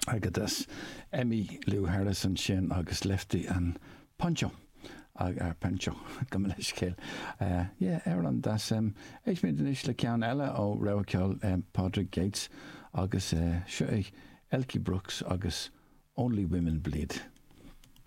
Agadas Emmy Lou Harrison sin agus Lefty an Pancho Pancho Gamaleschel an das eich mé den isle cean eile ó Rauceol Padraig Gates agus Elkie Brooks agus Only Women Bleed.